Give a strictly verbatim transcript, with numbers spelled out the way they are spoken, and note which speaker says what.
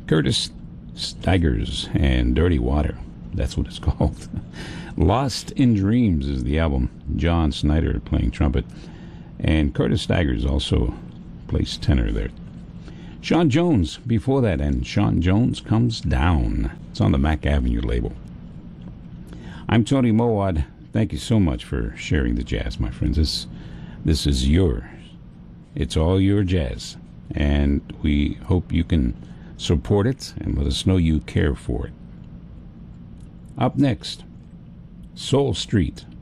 Speaker 1: Curtis Stigers and Dirty Water. That's what it's called. Lost in Dreams is the album. John Snyder playing trumpet. And Curtis Stigers also plays tenor there. Sean Jones before that, and Sean Jones Comes Down. It's on the Mack Avenue label. I'm Tony Mowat. Thank you so much for sharing the jazz, my friends. This, this is yours. It's all your jazz. And we hope you can support it and let us know you care for it. Up next, Soul Street.